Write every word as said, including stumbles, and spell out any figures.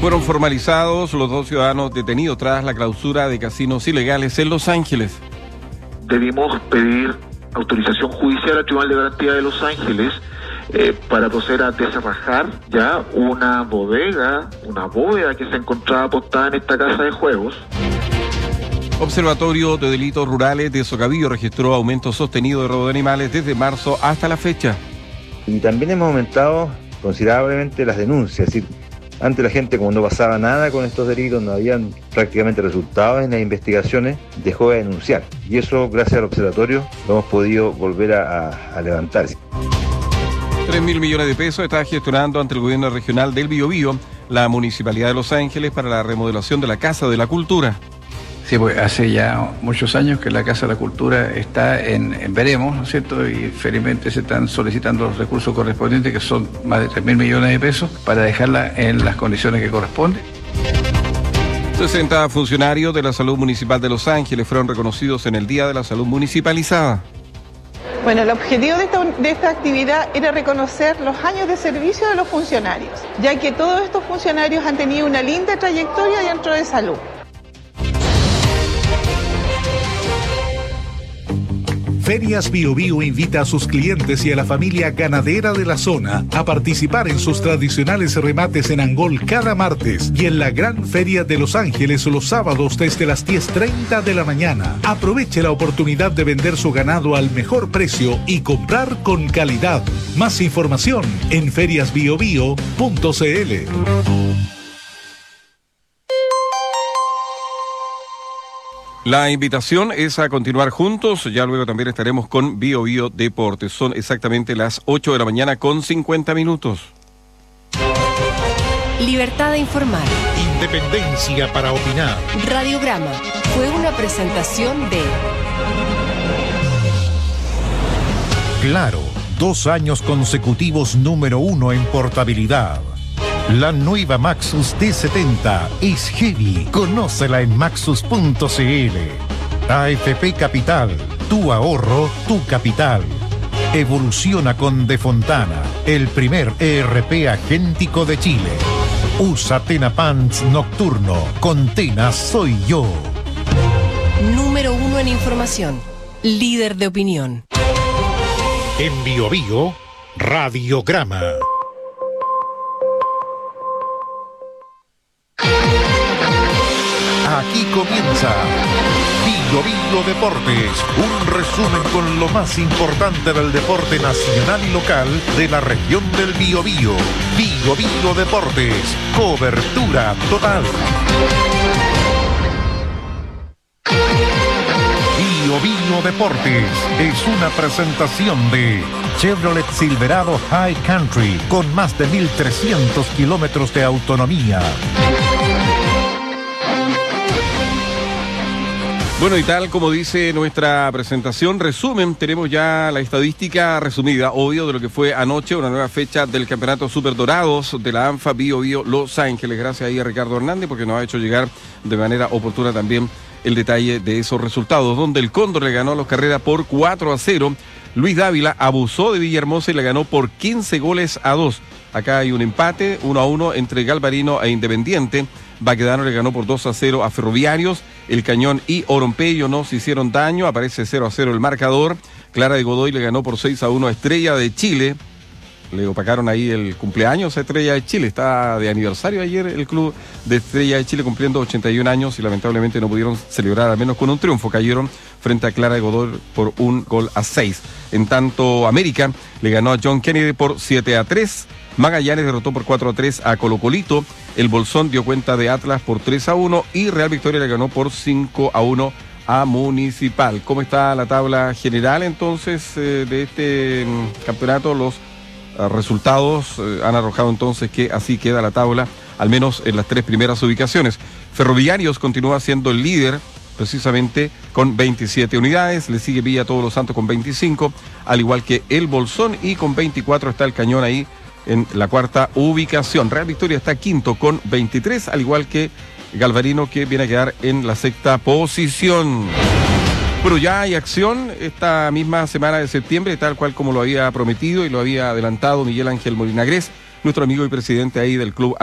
Fueron formalizados los dos ciudadanos detenidos tras la clausura de casinos ilegales en Los Ángeles. Debimos pedir autorización judicial al Tribunal de Garantía de Los Ángeles eh, para proceder a desarrajar ya una bodega, una bóveda que se encontraba apostada en esta casa de juegos. Observatorio de Delitos Rurales de Socavío registró aumento sostenido de robo de animales desde marzo hasta la fecha. Y también hemos aumentado considerablemente las denuncias, es decir, antes la gente, como no pasaba nada con estos delitos, no habían prácticamente resultados en las investigaciones, dejó de denunciar. Y eso, gracias al observatorio, lo hemos podido volver a, a, a levantar. Tres mil millones de pesos está gestionando ante el gobierno regional del Biobío la Municipalidad de Los Ángeles para la remodelación de la Casa de la Cultura. Sí, pues hace ya muchos años que la Casa de la Cultura está en, en veremos, ¿no es cierto? Y felizmente se están solicitando los recursos correspondientes, que son más de tres mil millones de pesos, para dejarla en las condiciones que corresponden. sesenta funcionarios de la Salud Municipal de Los Ángeles fueron reconocidos en el Día de la Salud Municipalizada. Bueno, el objetivo de esta, de esta actividad era reconocer los años de servicio de los funcionarios, ya que todos estos funcionarios han tenido una linda trayectoria dentro de salud. Ferias Biobío invita a sus clientes y a la familia ganadera de la zona a participar en sus tradicionales remates en Angol cada martes y en la Gran Feria de Los Ángeles los sábados desde las diez treinta de la mañana. Aproveche la oportunidad de vender su ganado al mejor precio y comprar con calidad. Más información en ferias biobío punto c l. La invitación es a continuar juntos, ya luego también estaremos con Bio Bio Deportes. Son exactamente las ocho de la mañana con cincuenta minutos. Libertad de informar. Independencia para opinar. Radiograma fue una presentación de... Claro, dos años consecutivos número uno en portabilidad. La nueva Maxus T setenta es heavy. Conócela en maxus punto c l. A F P Capital, tu ahorro, tu capital. Evoluciona con De Fontana, el primer E R P agéntico de Chile. Usa Tena Pants Nocturno. Con Tena soy yo. Número uno en información. Líder de opinión. En Biobío, Radiograma. Aquí comienza Bio Bio Deportes, un resumen con lo más importante del deporte nacional y local de la región del Biobío. Bio Bio Deportes, cobertura total. Bio Bio Deportes es una presentación de Chevrolet Silverado High Country con más de mil trescientos kilómetros de autonomía. Bueno, y tal como dice nuestra presentación, resumen, tenemos ya la estadística resumida, obvio, de lo que fue anoche, una nueva fecha del Campeonato Super Dorados de la ANFA Bio Bio Los Ángeles. Gracias ahí a Ricardo Hernández, porque nos ha hecho llegar de manera oportuna también el detalle de esos resultados, donde el Cóndor le ganó a Los Carreras por cuatro a cero. Luis Dávila abusó de Villahermosa y le ganó por quince goles a dos. Acá hay un empate, uno a uno entre Galvarino e Independiente. Baquedano le ganó por dos a cero a Ferroviarios. El Cañón y Orompeyo no se hicieron daño, aparece cero a cero el marcador. Clara de Godoy le ganó por seis a uno a Estrella de Chile. Le opacaron ahí el cumpleaños a Estrella de Chile. Está de aniversario ayer el club de Estrella de Chile cumpliendo ochenta y un años y lamentablemente no pudieron celebrar al menos con un triunfo. Cayeron frente a Clara de Godoy por un gol a seis. En tanto, América le ganó a John Kennedy por siete a tres. Magallanes derrotó por cuatro a tres a Colo Colito. El Bolsón dio cuenta de Atlas por tres a uno y Real Victoria le ganó por cinco a uno a Municipal. ¿Cómo está la tabla general entonces eh, de este mm, campeonato? Los uh, resultados eh, han arrojado entonces que así queda la tabla, al menos en las tres primeras ubicaciones. Ferroviarios continúa siendo el líder precisamente con veintisiete unidades, le sigue Villa Todos los Santos con veinticinco, al igual que el Bolsón, y con veinticuatro está el Cañón ahí en la cuarta ubicación. Real Victoria está quinto con veintitrés, al igual que Galvarino, que viene a quedar en la sexta posición. Bueno, ya hay acción esta misma semana de septiembre, tal cual como lo había prometido y lo había adelantado Miguel Ángel Molinagrés, nuestro amigo y presidente ahí del club